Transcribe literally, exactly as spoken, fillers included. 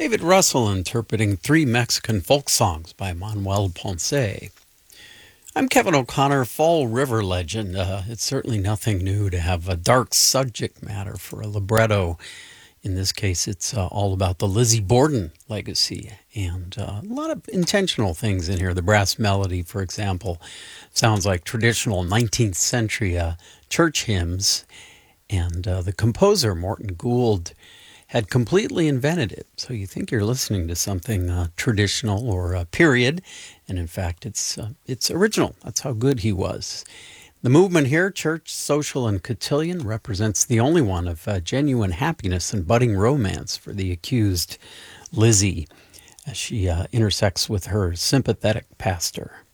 David Russell interpreting three Mexican folk songs by Manuel Ponce. I'm Kevin O'Connor, Fall River legend. Uh, it's certainly nothing new to have a dark subject matter for a libretto. In this case, it's uh, all about the Lizzie Borden legacy, and uh, a lot of intentional things in here. The brass melody, for example, sounds like traditional nineteenth century uh, church hymns, and uh, the composer, Morton Gould, had completely invented it. So you think you're listening to something uh, traditional or a period, and in fact, it's uh, it's original. That's how good he was. The movement here, church, social, and cotillion, represents the only one of uh, genuine happiness and budding romance for the accused Lizzie, as she uh, intersects with her sympathetic pastor.